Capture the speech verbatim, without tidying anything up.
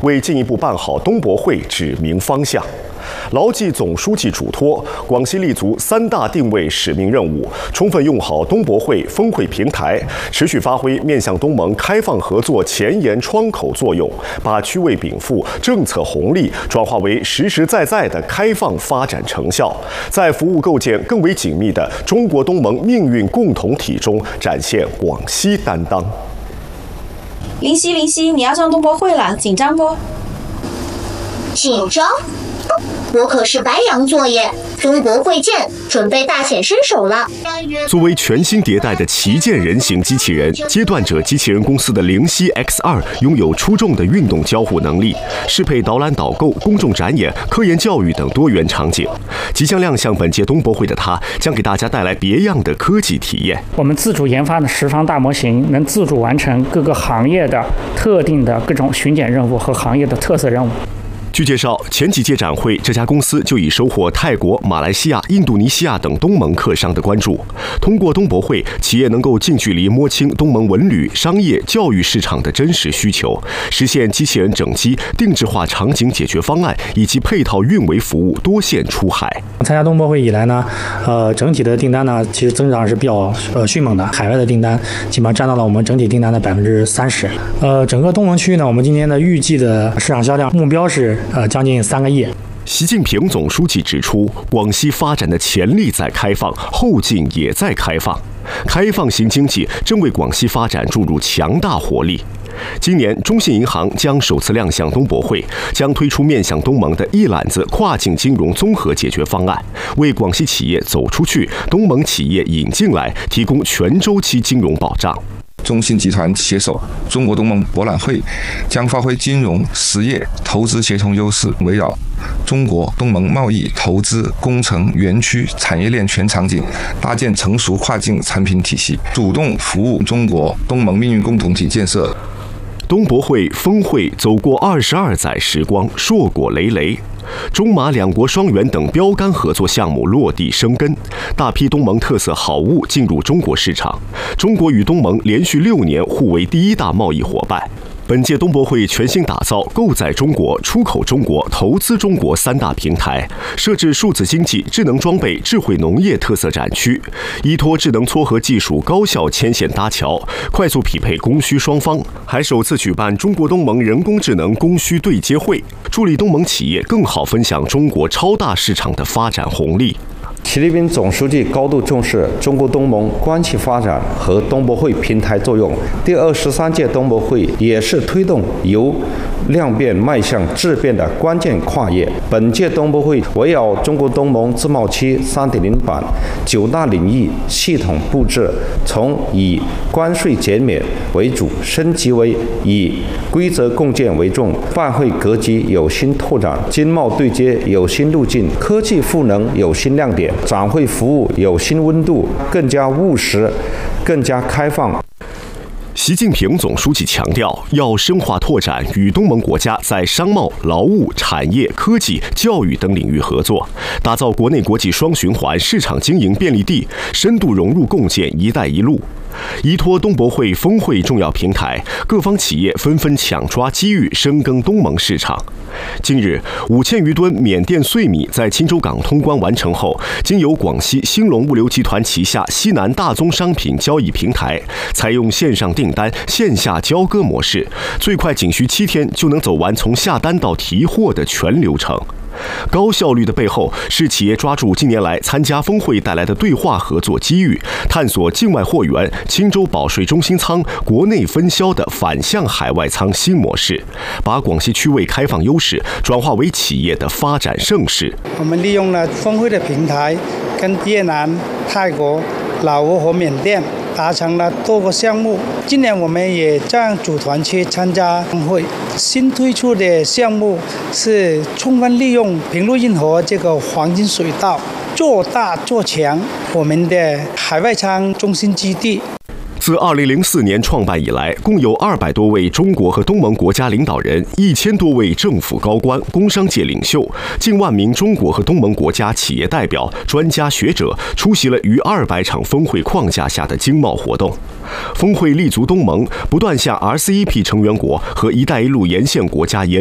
为进一步办好东博会指明方向。牢记总书记嘱托，广西立足三大定位使命任务，充分用好东博会峰会平台，持续发挥面向东盟开放合作前沿窗口作用，把区位禀赋、政策红利转化为实实在在的开放发展成效，在服务构建更为紧密的中国东盟命运共同体中展现广西担当。 林夕，林夕，你要上东博会了，紧张不？ 紧张？我可是白羊座耶！中国会见，准备大显身手了。 作为全新迭代的旗舰人形机器人，阶段者机器人公司的灵犀 X 二拥有出众的运动交互能力，适配导览导购、公众展演、科研教育等多元场景。即将亮相本届东博会的它，将给大家带来别样的科技体验。 我们自主研发的十方大模型，能自主完成各个行业的特定的各种巡检任务和行业的特色任务。 据介绍，前几届展会，这家公司就已收获泰国、马来西亚、印度尼西亚等东盟客商的关注。通过东博会，企业能够近距离摸清东盟文旅、商业、教育市场的真实需求，实现机器人整机、定制化场景解决方案以及配套运维服务多线出海。 参加东博会以来呢，呃，整体的订单呢，其实增长是比较呃迅猛的，海外的订单基本上占到了我们整体订单的百分之三十。呃，整个东盟区域呢，我们今年的预计的市场销量目标是。呃，将近三个亿。 习近平总书记指出，广西发展的潜力在开放，后劲也在开放。开放型经济正为广西发展注入强大活力。今年，中信银行将首次亮相东博会，将推出面向东盟的一揽子跨境金融综合解决方案，为广西企业走出去、东盟企业引进来提供全周期金融保障。 中信集团携手中国东盟博览会，将发挥金融、实业、投资协同优势，围绕中国东盟贸易、投资、工程、园区、产业链全场景，搭建成熟跨境产品体系，主动服务中国东盟命运共同体建设。 东博会峰会走过二十二载时光，硕果累累。中马两国双园等标杆合作项目落地生根，大批东盟特色好物进入中国市场。中国与东盟连续六年互为第一大贸易伙伴。本届东博会全新打造购载中国、出口中国、投资中国三大平台，设置数字经济、智能装备、智慧农业特色展区，依托智能撮合技术高效牵线搭桥，快速匹配供需双方。还首次举办中国东盟人工智能供需对接会，助力东盟企业更好分享中国超大市场的发展红利。 习近平总书记高度重视中国东盟关系发展和东博会平台作用。第二十三届东博会也是推动由量变迈向质变的关键跨越。本届东博会围绕中国东盟自贸区 三点零 版九大领域系统布置，从以关税减免为主升级为以规则共建为重，办会格局有新拓展，经贸对接有新路径，科技赋能有新亮点，展会服务有新温度，更加务实，更加开放。 习近平总书记强调，要深化拓展与东盟国家在商贸、劳务、产业、科技、教育等领域合作，打造国内国际双循环市场经营便利地，深度融入共建“一带一路”。依托东博会峰会重要平台，各方企业纷纷抢抓机遇，深耕东盟市场。近日，五千余吨缅甸碎米在钦州港通关完成后，经由广西兴隆物流集团旗下西南大宗商品交易平台，采用线上订单、线下交割模式，最快仅需七天就能走完从下单到提货的全流程。高效率的背后，是企业抓住近年来参加峰会带来的对话合作机遇，探索境外货源、钦州保税中心仓、国内分销的反向海外仓新模式，把广西区位开放优势转化为企业的发展盛世。 我们利用了峰会的平台，跟越南、泰国、老挝和缅甸达成了多个项目。今年我们也这样组团去参加峰会。新推出的项目是充分利用平陆运河这个黄金水道，做大做强我们的海外仓中心基地。 自二零零四年创办以来，共有二百多位中国和东盟国家领导人、一千多位政府高官、工商界领袖、近万名中国和东盟国家企业代表、专家学者出席了逾二百场峰会框架下的经贸活动。峰会立足东盟，不断向 R C E P 成员国和“一带一路”沿线国家研